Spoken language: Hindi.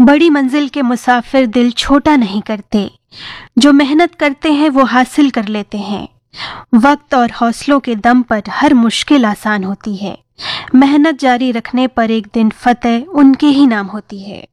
बड़ी मंजिल के मुसाफिर दिल छोटा नहीं करते, जो मेहनत करते हैं वो हासिल कर लेते हैं। वक्त और हौसलों के दम पर हर मुश्किल आसान होती है। मेहनत जारी रखने पर एक दिन फतेह उनके ही नाम होती है।